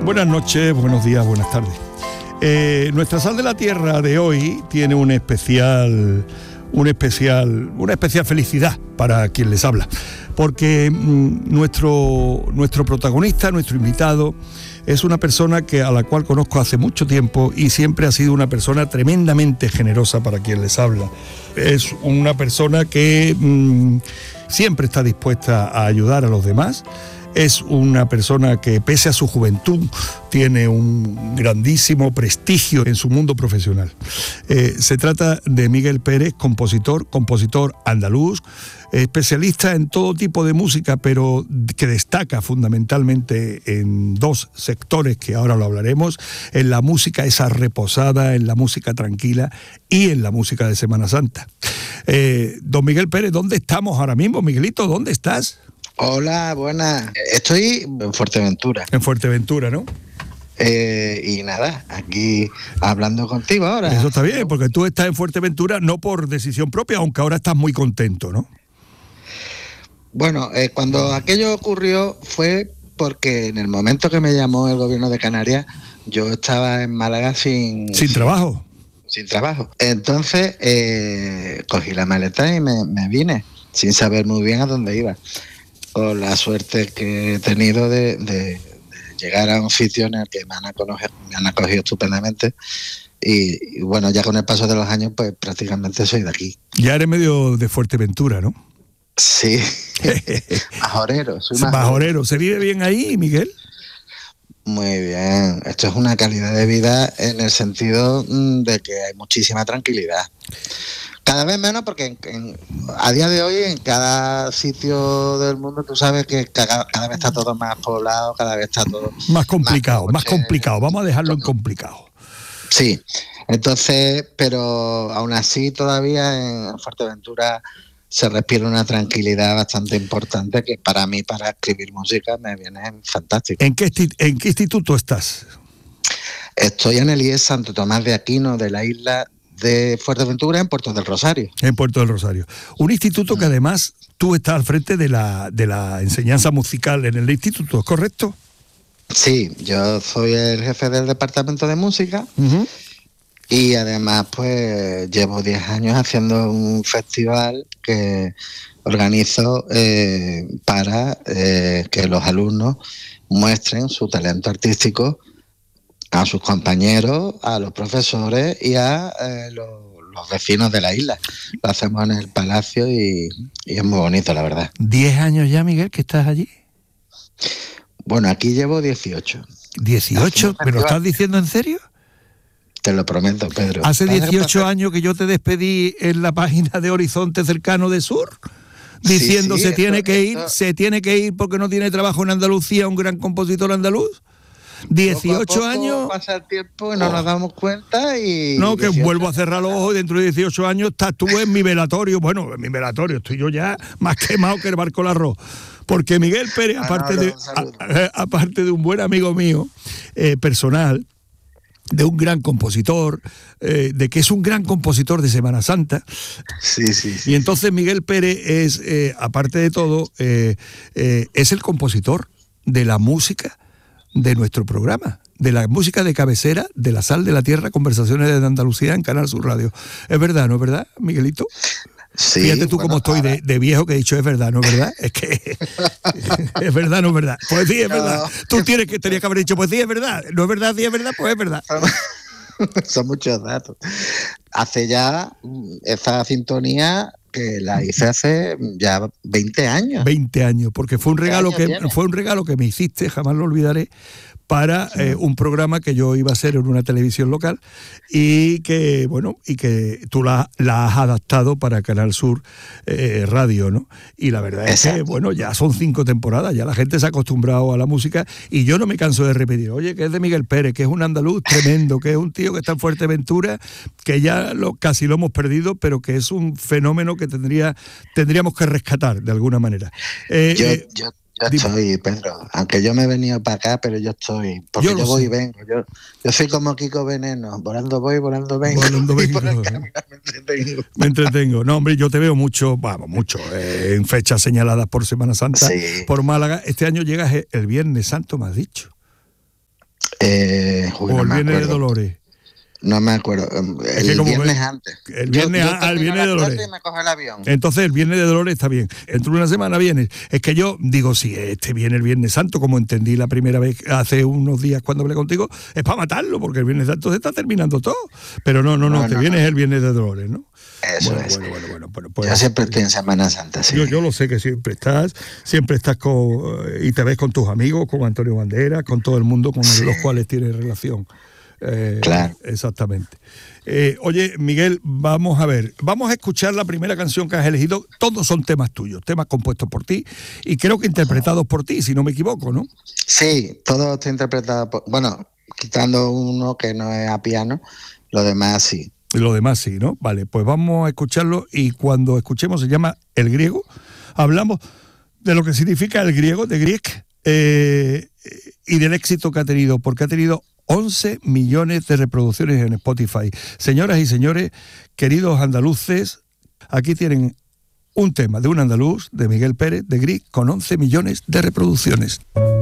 Buenas noches, buenos días, buenas tardes. Nuestra Sal de la Tierra de hoy tiene una especial felicidad para quien les habla, porque nuestro protagonista, nuestro invitado, es una persona a la cual conozco hace mucho tiempo y siempre ha sido una persona tremendamente generosa para quien les habla. Es una persona que siempre está dispuesta a ayudar a los demás. Es una persona que, pese a su juventud, tiene un grandísimo prestigio en su mundo profesional. Se trata de Miguel Pérez, compositor andaluz, especialista en todo tipo de música, pero que destaca fundamentalmente en dos sectores que ahora lo hablaremos: en la música esa reposada, en la música tranquila y en la música de Semana Santa. Don Miguel Pérez, ¿dónde estamos ahora mismo? Miguelito, ¿dónde estás? Hola, buenas. Estoy en Fuerteventura. En Fuerteventura, ¿no? Y nada, aquí hablando contigo ahora. Eso está bien, porque tú estás en Fuerteventura no por decisión propia, aunque ahora estás muy contento, ¿no? Bueno, cuando aquello ocurrió fue porque en el momento que me llamó el gobierno de Canarias, yo estaba en Málaga sin trabajo. Sin trabajo. Entonces cogí la maleta y me vine, sin saber muy bien a dónde iba. Con la suerte que he tenido de llegar a un sitio en el que me han acogido estupendamente y bueno, ya con el paso de los años pues prácticamente soy de aquí. Ya eres medio de Fuerteventura, ¿no? Sí, majorero, soy majorero. ¿Se vive bien ahí, Miguel? Muy bien, esto es una calidad de vida en el sentido de que hay muchísima tranquilidad. Cada vez menos porque a día de hoy en cada sitio del mundo tú sabes que cada vez está todo más poblado, cada vez está todo más complicado. Vamos a dejarlo en complicado. Sí, entonces, pero aún así todavía en Fuerteventura se respira una tranquilidad bastante importante que para mí, para escribir música, me viene fantástico. ¿En qué instituto estás? Estoy en el IES Santo Tomás de Aquino de la isla de Fuerteventura, en Puerto del Rosario. En Puerto del Rosario. Un instituto que además tú estás al frente de la enseñanza musical en el instituto, ¿es correcto? Sí, yo soy el jefe del departamento de música. Uh-huh. Y además pues llevo 10 años haciendo un festival que organizo para que los alumnos muestren su talento artístico a sus compañeros, a los profesores y a los vecinos de la isla. Lo hacemos en el Palacio y es muy bonito, la verdad. ¿10 años ya, Miguel, que estás allí? Bueno, aquí llevo 18. ¿18? ¿Me lo estás diciendo en serio? Te lo prometo, Pedro. Hace 18 años que yo te despedí en la página de Horizonte Cercano de Sur, diciendo se tiene que ir porque no tiene trabajo en Andalucía un gran compositor andaluz. 18 poco años. Pasa el tiempo y no nos damos cuenta y... No, que vuelvo a cerrar los ojos y dentro de 18 años estás tú en mi velatorio. Bueno, en mi velatorio estoy yo ya más quemado que el barco del arroz. Porque Miguel Pérez, aparte de un buen amigo mío, personal, de un gran compositor, de que es un gran compositor de Semana Santa. Sí. Y entonces Miguel Pérez es, aparte de todo, es el compositor de la música de nuestro programa, de la música de cabecera de La Sal de la Tierra, Conversaciones de Andalucía en Canal Sur Radio. ¿Es verdad, no es verdad, Miguelito? Sí, fíjate tú cómo estoy de viejo que he dicho es verdad, ¿no es verdad? Es que es verdad, no es verdad. Pues sí, es verdad. Tú tenías que haber dicho, pues sí, es verdad. No es verdad, sí es verdad, pues es verdad. Son muchos datos. Hace ya esa sintonía que la hice hace ya 20 años. 20 años, porque fue un regalo que me hiciste, jamás lo olvidaré, para un programa que yo iba a hacer en una televisión local y que tú la has adaptado para Canal Sur Radio, ¿no? Y la verdad es que, bueno, ya son 5 temporadas, ya la gente se ha acostumbrado a la música y yo no me canso de repetir, oye, que es de Miguel Pérez, que es un andaluz tremendo, que es un tío que está en Fuerteventura, que ya casi lo hemos perdido, pero que es un fenómeno que tendríamos que rescatar de alguna manera. Yo estoy, Pedro, aunque yo me he venido para acá, pero yo estoy, porque yo voy y vengo. Yo soy como Kiko Veneno, volando voy, volando vengo. Y por el camino me entretengo. No, hombre, yo te veo mucho, en fechas señaladas por Semana Santa, por Málaga. Este año llegas el Viernes Santo, me has dicho. O el Viernes de Dolores. No me acuerdo. El viernes antes. El viernes de Dolores. Y me cojo el avión. Entonces el Viernes de Dolores está bien. Dentro de una semana vienes. Es que yo digo, si viene el Viernes Santo, como entendí la primera vez hace unos días cuando hablé contigo, es para matarlo, porque el Viernes Santo se está terminando todo. Pero no, vienes el Viernes de Dolores, ¿no? Eso es. Bueno, pues, yo siempre estoy en Semana Santa, sí. Yo lo sé que siempre estás y te ves con tus amigos, con Antonio Banderas, con todo el mundo con los cuales tienes relación. Claro. Exactamente. Oye, Miguel, vamos a escuchar la primera canción que has elegido. Todos son temas tuyos, temas compuestos por ti y creo que interpretados por ti, si no me equivoco, ¿no? Sí, todo está interpretado quitando uno que no es a piano, lo demás sí. Lo demás sí, ¿no? Vale, pues vamos a escucharlo y cuando escuchemos se llama El Griego. Hablamos de lo que significa el griego, de Grieg, y del éxito que ha tenido, porque ha tenido 11 millones de reproducciones en Spotify. Señoras y señores, queridos andaluces, aquí tienen un tema de un andaluz, de Miguel Pérez, de Grieg, con 11 millones de reproducciones.